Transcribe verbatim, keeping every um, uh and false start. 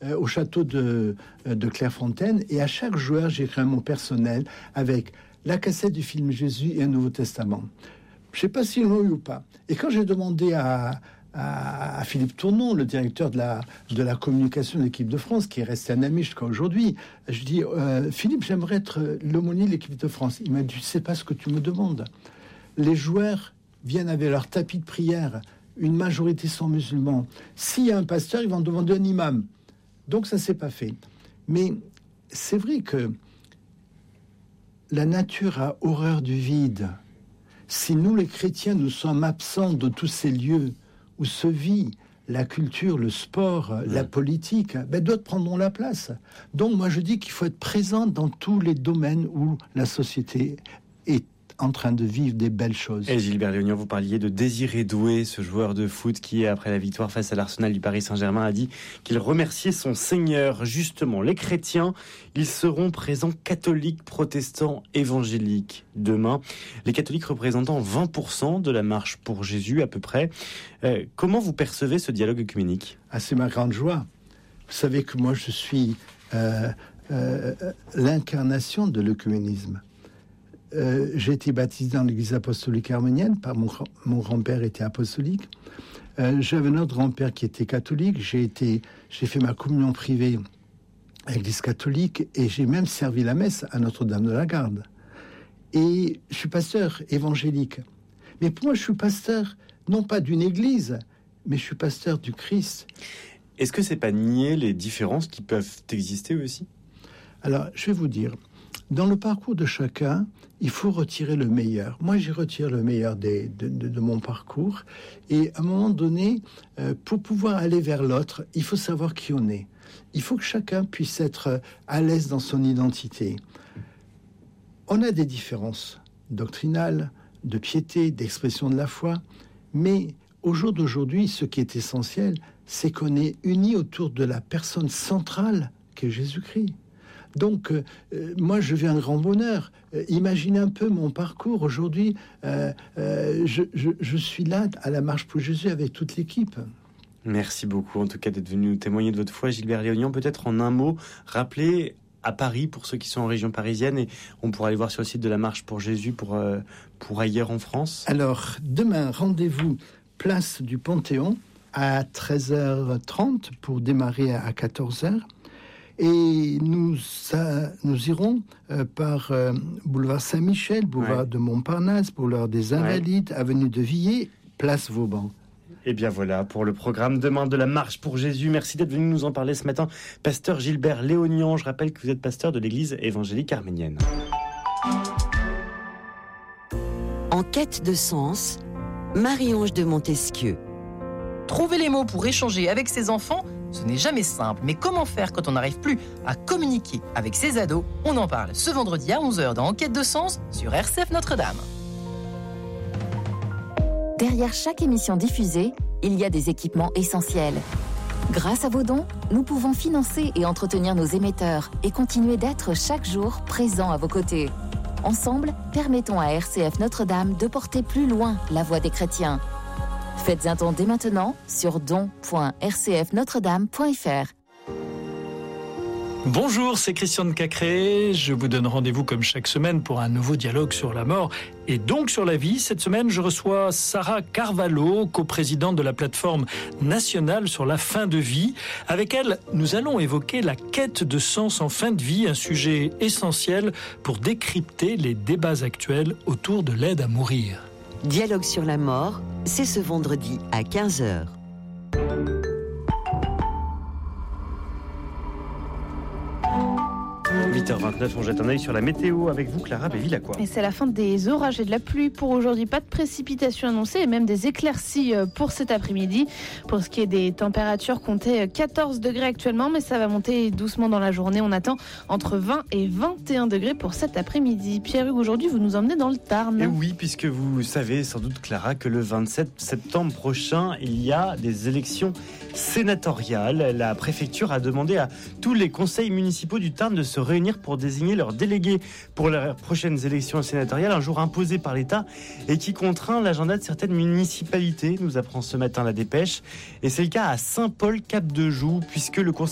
euh, au château de, de Clairefontaine, et à chaque joueur, j'ai écrit un mot personnel avec la cassette du film Jésus et un Nouveau Testament. Je ne sais pas s'ils l'ont eu ou pas. Et quand j'ai demandé à, à, à Philippe Tournon, le directeur de la, de la communication de l'équipe de France, qui est resté un ami jusqu'à aujourd'hui, je dis euh, Philippe, j'aimerais être l'aumônier de l'équipe de France. Il m'a dit, tu ne sais pas ce que tu me demandes. Les joueurs viennent avec leur tapis de prière. Une majorité sont musulmans. S'il y a un pasteur, ils vont demander un imam. Donc ça ne s'est pas fait. Mais c'est vrai que la nature a horreur du vide. Si nous, les chrétiens, nous sommes absents de tous ces lieux où se vit la culture, le sport, mmh. la politique, ben d'autres prendront la place. Donc moi, je dis qu'il faut être présent dans tous les domaines où la société est en train de vivre des belles choses. Et Gilbert Léonien, vous parliez de Désiré Doué, ce joueur de foot qui, après la victoire face à l'Arsenal du Paris Saint-Germain, a dit qu'il remerciait son Seigneur. Justement, les chrétiens, ils seront présents catholiques, protestants, évangéliques demain. Les catholiques représentant vingt pour cent de la marche pour Jésus, à peu près. Euh, comment vous percevez ce dialogue œcuménique ? Ah, c'est ma grande joie. Vous savez que moi, je suis euh, euh, l'incarnation de l'œcuménisme. Euh, j'ai été baptisé dans l'église apostolique arménienne, par mon, mon grand-père était apostolique. Euh, j'avais un autre grand-père qui était catholique. J'ai, été, j'ai fait ma communion privée à l'église catholique et j'ai même servi la messe à Notre-Dame de la Garde. Et je suis pasteur évangélique. Mais pour moi, je suis pasteur, non pas d'une église, mais je suis pasteur du Christ. Est-ce que c'est pas nier les différences qui peuvent exister aussi ? Alors, je vais vous dire, dans le parcours de chacun, il faut retirer le meilleur. Moi, j'y retire le meilleur des, de, de, de mon parcours. Et à un moment donné, euh, pour pouvoir aller vers l'autre, il faut savoir qui on est. Il faut que chacun puisse être à l'aise dans son identité. On a des différences doctrinales, de piété, d'expression de la foi. Mais au jour d'aujourd'hui, ce qui est essentiel, c'est qu'on est unis autour de la personne centrale qu'est Jésus-Christ. Donc, euh, moi, je vis un grand bonheur. Euh, imaginez un peu mon parcours. Aujourd'hui, euh, euh, je, je, je suis là à la Marche pour Jésus avec toute l'équipe. Merci beaucoup, en tout cas, d'être venu nous témoigner de votre foi. Gilbert Léonien, peut-être en un mot, rappeler à Paris, pour ceux qui sont en région parisienne, et on pourra aller voir sur le site de la Marche pour Jésus pour, euh, pour ailleurs en France. Alors, demain, rendez-vous place du Panthéon à treize heures trente pour démarrer à quatorze heures. Et nous, ça, nous irons euh, par euh, boulevard Saint-Michel, boulevard ouais. de Montparnasse, boulevard des Invalides, ouais. avenue de Villiers, place Vauban. Et bien voilà pour le programme demain de la Marche pour Jésus. Merci d'être venu nous en parler ce matin, pasteur Gilbert Léonien. Je rappelle que vous êtes pasteur de l'église évangélique arménienne. En quête de sens, Marie-Ange de Montesquieu. Trouver les mots pour échanger avec ses enfants, ce n'est jamais simple. Mais comment faire quand on n'arrive plus à communiquer avec ses ados ? On en parle ce vendredi à onze heures dans Enquête de sens sur R C F Notre-Dame. Derrière chaque émission diffusée, il y a des équipements essentiels. Grâce à vos dons, nous pouvons financer et entretenir nos émetteurs et continuer d'être chaque jour présents à vos côtés. Ensemble, permettons à R C F Notre-Dame de porter plus loin la voix des chrétiens. Faites un don dès maintenant sur don point r c f notre dame point f r. Bonjour, c'est Christian de Cacré. Je vous donne rendez-vous comme chaque semaine pour un nouveau dialogue sur la mort et donc sur la vie. Cette semaine, je reçois Sarah Carvalho, coprésidente de la plateforme nationale sur la fin de vie. Avec elle, nous allons évoquer la quête de sens en fin de vie, un sujet essentiel pour décrypter les débats actuels autour de l'aide à mourir. Dialogue sur la mort, c'est ce vendredi à quinze heures. huit heures vingt-neuf, on jette un œil sur la météo avec vous, Clara Béville-Lacroix. Et c'est la fin des orages et de la pluie pour aujourd'hui. Pas de précipitations annoncées et même des éclaircies pour cet après-midi. Pour ce qui est des températures, comptez quatorze degrés actuellement, mais ça va monter doucement dans la journée. On attend entre vingt et vingt et un degrés pour cet après-midi. Pierre-Hugues, aujourd'hui, vous nous emmenez dans le Tarn. Et oui, puisque vous savez sans doute, Clara, que le vingt-sept septembre prochain, il y a des élections sénatoriales. La préfecture a demandé à tous les conseils municipaux du Tarn de se réunir pour désigner leurs délégués pour les prochaines élections sénatoriales, un jour imposé par l'État et qui contraint l'agenda de certaines municipalités, nous apprend ce matin la dépêche. Et c'est le cas à Saint-Paul-Cap-de-Joux, puisque le conseil